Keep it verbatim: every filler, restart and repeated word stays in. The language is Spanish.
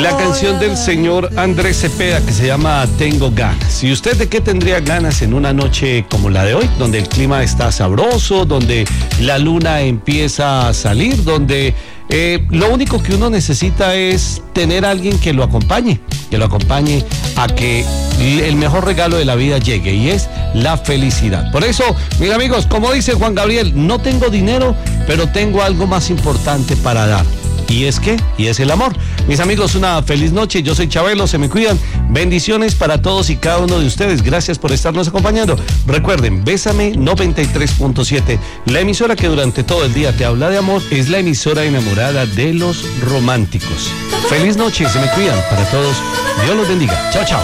La canción del señor Andrés Cepeda que se llama Tengo Ganas. ¿Y usted de qué tendría ganas en una noche como la de hoy? Donde el clima está sabroso, donde la luna empieza a salir, donde eh, lo único que uno necesita es tener a alguien que lo acompañe, que lo acompañe a que el mejor regalo de la vida llegue, y es la felicidad. Por eso, mis amigos, como dice Juan Gabriel, no tengo dinero, pero tengo algo más importante para dar. ¿Y es qué? Y es el amor. Mis amigos, una feliz noche. Yo soy Chabelo, se me cuidan. Bendiciones para todos y cada uno de ustedes. Gracias por estarnos acompañando. Recuerden, Bésame noventa y tres punto siete. La emisora que durante todo el día te habla de amor es la emisora enamorada de los románticos. Feliz noche, se me cuidan. Para todos, Dios los bendiga. Chao, chao.